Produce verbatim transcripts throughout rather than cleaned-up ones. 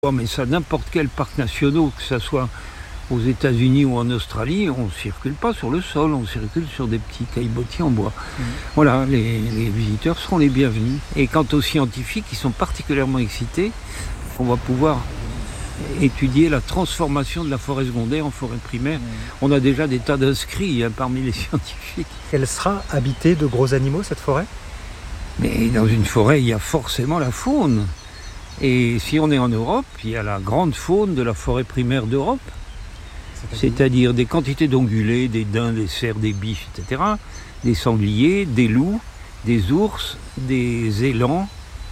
Oh, mais ça, n'importe quel parc national, que ce soit aux États-Unis ou en Australie, on ne circule pas sur le sol, on circule sur des petits caillebotiers en bois. Mmh. Voilà, les, les visiteurs seront les bienvenus. Et quant aux scientifiques, ils sont particulièrement excités. On va pouvoir étudier la transformation de la forêt secondaire en forêt primaire. Mmh. On a déjà des tas d'inscrits hein, parmi les scientifiques. Elle sera habitée de gros animaux, cette forêt ? Mais dans une forêt, il y a forcément la faune. Et si on est en Europe, il y a la grande faune de la forêt primaire d'Europe. C'est-à-dire, C'est-à-dire des quantités d'ongulés, des daims, des cerfs, des biches, et cetera. Des sangliers, des loups, des ours, des élans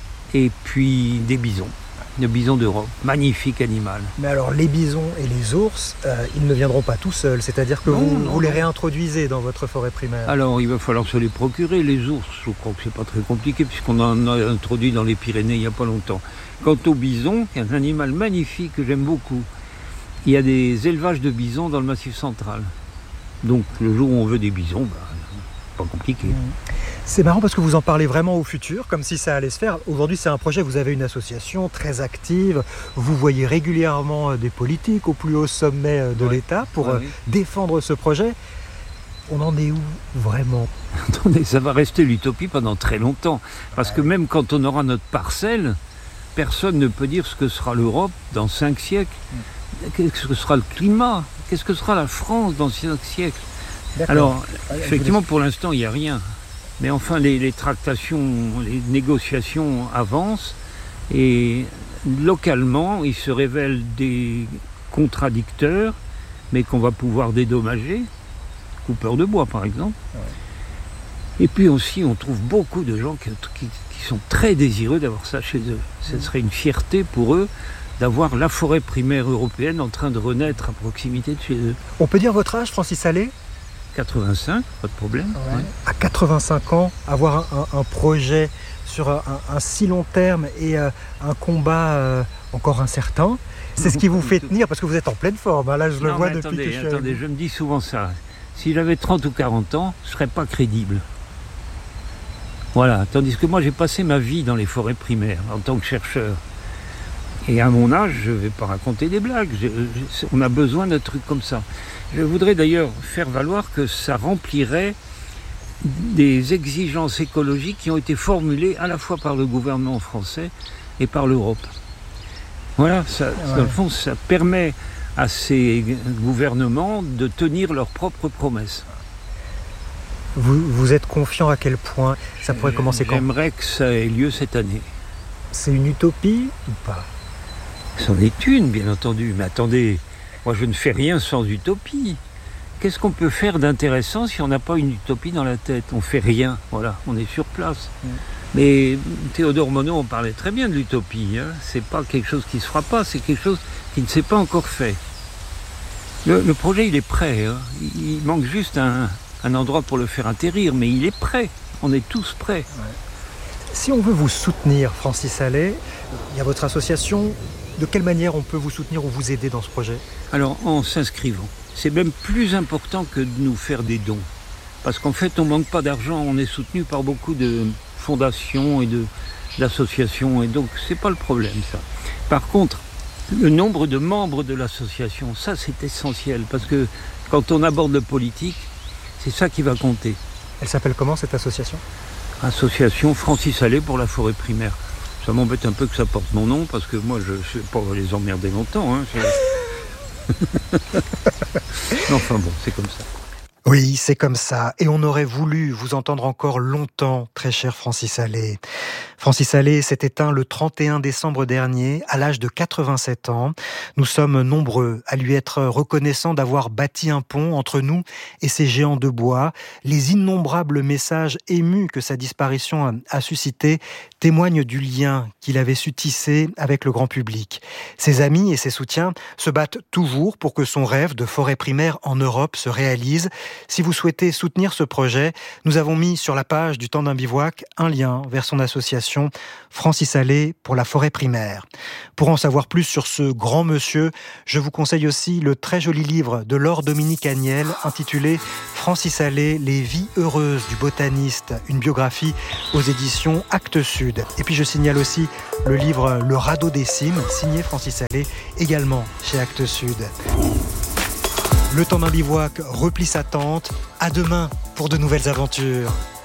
et puis des bisons. Le bison d'Europe, magnifique animal. Mais alors les bisons et les ours, euh, ils ne viendront pas tout seuls, c'est-à-dire que non, vous, non, vous les réintroduisez dans votre forêt primaire. Alors il va falloir se les procurer, les ours, je crois que c'est pas très compliqué puisqu'on en a introduit dans les Pyrénées il n'y a pas longtemps. Quant au bison, qui est un animal magnifique que j'aime beaucoup, il y a des élevages de bisons dans le Massif central. Donc le jour où on veut des bisons, bah, pas compliqué. Mmh. C'est marrant parce que vous en parlez vraiment au futur, comme si ça allait se faire. Aujourd'hui, c'est un projet, vous avez une association très active, vous voyez régulièrement des politiques au plus haut sommet de ouais. l'État pour ouais, oui. défendre ce projet. On en est où vraiment ? Attendez, ça va rester l'utopie pendant très longtemps. Parce ouais. que même quand on aura notre parcelle, personne ne peut dire ce que sera l'Europe dans cinq siècles. Qu'est-ce que sera le climat ? Qu'est-ce que sera la France dans cinq siècles ? D'accord. Alors, effectivement, pour l'instant, il n'y a rien. Mais enfin, les, les tractations, les négociations avancent et localement, ils se révèlent des contradicteurs, mais qu'on va pouvoir dédommager. Coupeurs de bois, par exemple. Ouais. Et puis aussi, on trouve beaucoup de gens qui, qui, qui sont très désireux d'avoir ça chez eux. Ce mmh. serait une fierté pour eux d'avoir la forêt primaire européenne en train de renaître à proximité de chez eux. On peut dire votre âge, Francis Allais ? quatre-vingt-cinq, pas de problème. Ouais. Ouais. À quatre-vingt-cinq ans, avoir un, un projet sur un, un si long terme et euh, un combat euh, encore incertain, c'est ce qui vous fait tenir, parce que vous êtes en pleine forme. Hein, là, je le non, vois depuis attendez, que je suis attendez, je me dis souvent ça. Si j'avais trente ou quarante ans, je ne serais pas crédible. Voilà, tandis que moi, j'ai passé ma vie dans les forêts primaires en tant que chercheur. Et à mon âge, je ne vais pas raconter des blagues. Je, je, on a besoin d'un truc comme ça. Je voudrais d'ailleurs faire valoir que ça remplirait des exigences écologiques qui ont été formulées à la fois par le gouvernement français et par l'Europe. Voilà, ça, ouais. dans le fond, ça permet à ces gouvernements de tenir leurs propres promesses. Vous, vous êtes confiant à quel point ça pourrait commencer quand ? J'aimerais que ça ait lieu cette année. C'est une utopie ou pas ? C'en est une, bien entendu. Mais attendez, moi je ne fais rien sans utopie. Qu'est-ce qu'on peut faire d'intéressant si on n'a pas une utopie dans la tête ? On fait rien, voilà, on est sur place. Mmh. Mais Théodore Monod en parlait très bien de l'utopie. Hein. C'est pas quelque chose qui ne se fera pas, c'est quelque chose qui ne s'est pas encore fait. Le, le projet, il est prêt. Hein. Il manque juste un, un endroit pour le faire atterrir, mais il est prêt. On est tous prêts. Ouais. Si on veut vous soutenir, Francis Allais, il y a votre association. De quelle manière on peut vous soutenir ou vous aider dans ce projet ? Alors, en s'inscrivant. C'est même plus important que de nous faire des dons. Parce qu'en fait, on ne manque pas d'argent. On est soutenu par beaucoup de fondations et de, d'associations. Et donc, ce n'est pas le problème, ça. Par contre, le nombre de membres de l'association, ça, c'est essentiel. Parce que quand on aborde le politique, c'est ça qui va compter. Elle s'appelle comment, cette association ? Association Francis Allais pour la forêt primaire. Ça m'embête un peu que ça porte mon nom, parce que moi, je ne sais pas les emmerder longtemps. Hein. Non, enfin bon, c'est comme ça. Oui, c'est comme ça. Et on aurait voulu vous entendre encore longtemps, très cher Francis Allais. Francis Allais s'est éteint le trente et un décembre dernier, à l'âge de quatre-vingt-sept ans. Nous sommes nombreux à lui être reconnaissants d'avoir bâti un pont entre nous et ces géants de bois. Les innombrables messages émus que sa disparition a suscité témoignent du lien qu'il avait su tisser avec le grand public. Ses amis et ses soutiens se battent toujours pour que son rêve de forêt primaire en Europe se réalise. Si vous souhaitez soutenir ce projet, nous avons mis sur la page du Temps d'un bivouac un lien vers son association l'association Francis Allais pour la forêt primaire. Pour en savoir plus sur ce grand monsieur, je vous conseille aussi le très joli livre de Laure Dominique Agnel intitulé Francis Allais, les vies heureuses du botaniste, une biographie aux éditions Actes Sud. Et puis je signale aussi le livre Le radeau des cimes, signé Francis Allais, également chez Actes Sud. Le temps d'un bivouac replie sa tente. À demain pour de nouvelles aventures.